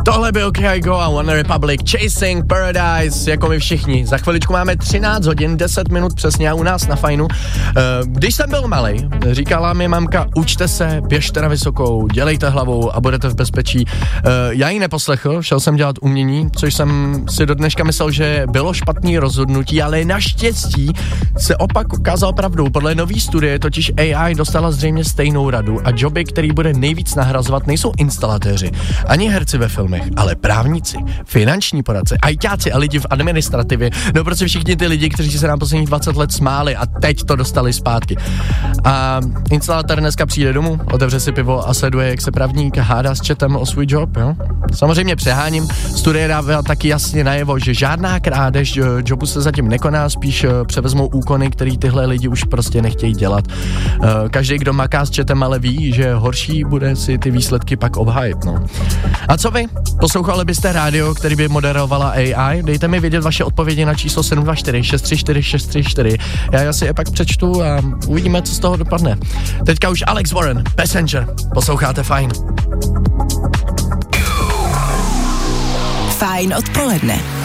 Tohle byl Kygo a One Republic, Chasing Paradise, jako my všichni. Za chviličku máme 13 hodin, 10 minut přesně a u nás na Fajnu. Když jsem byl malej, říkala mi mamka, učte se, běžte na vysokou, dělejte hlavou a budete v bezpečí. Já ji neposlechl, šel jsem dělat umění, což jsem si do dneška myslel, že bylo špatný rozhodnutí, ale naštěstí se opak ukázal pravdou. Podle nový studie totiž AI dostala zřejmě stejnou radu a joby, který bude nejvíc nahrazovat, nejsou instalatéři, ani herci ve filmech, ale právníci, finanční poradci, ajťáci a lidi v administrativě, no prostě všichni ty lidi, kteří se nám posledních 20 let smáli a teď to dostali zpátky. A instalatér dneska přijde domů, otevře si pivo a sleduje, jak se právník hádá s chatem o svůj job, jo? Samozřejmě přeháním, studie dává taky jasně najevo, že žádná krádež jobu se zatím nekoná, spíš převezmou úkony, který tyhle lidi už prostě nechtějí dělat. Každý, kdo maká s chatem, ale ví, že horší bude si ty výsledky pak obhájit, no. A co vy? Poslouchali byste rádio, který by moderovala AI? Dejte mi vědět vaše odpovědi na číslo 724 634 634. Já si je pak přečtu a uvidíme, co z toho dopadne. Teďka už Alex Warren, Passenger. Posloucháte Fajn. Fajn odpoledne.